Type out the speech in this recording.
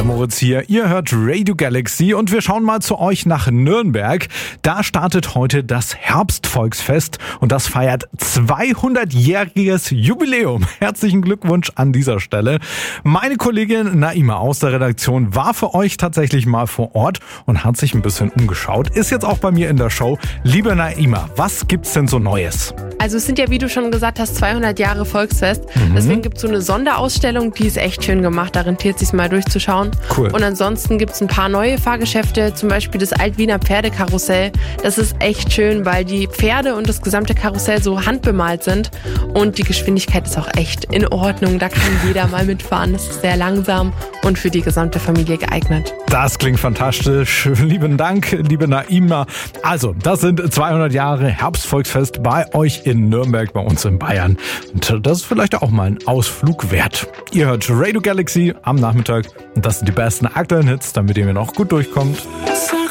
Der Moritz hier, ihr hört Radio Galaxy und wir schauen mal zu euch nach Nürnberg. Da startet heute das Herbstvolksfest und das feiert 200-jähriges Jubiläum. Herzlichen Glückwunsch an dieser Stelle. Meine Kollegin Naima aus der Redaktion war für euch tatsächlich mal vor Ort und hat sich ein bisschen umgeschaut. Ist jetzt auch bei mir in der Show. Liebe Naima, was gibt's denn so Neues? Also es sind ja, wie du schon gesagt hast, 200 Jahre Volksfest. Deswegen gibt es so eine Sonderausstellung, die ist echt schön gemacht. Da rentiert sich mal durchzuschauen. Cool. Und ansonsten gibt es ein paar neue Fahrgeschäfte, zum Beispiel das Altwiener Pferdekarussell. Das ist echt schön, weil die Pferde und das gesamte Karussell so handbemalt sind. Und die Geschwindigkeit ist auch echt in Ordnung. Da kann jeder mal mitfahren. Das ist sehr langsam und für die gesamte Familie geeignet. Das klingt fantastisch. Lieben Dank, liebe Naima. Also, das sind 200 Jahre Herbstvolksfest bei euch in Nürnberg, bei uns in Bayern. Und das ist vielleicht auch mal ein Ausflug wert. Ihr hört Radio Galaxy am Nachmittag und das sind die besten aktuellen Hits, damit ihr mir noch gut durchkommt.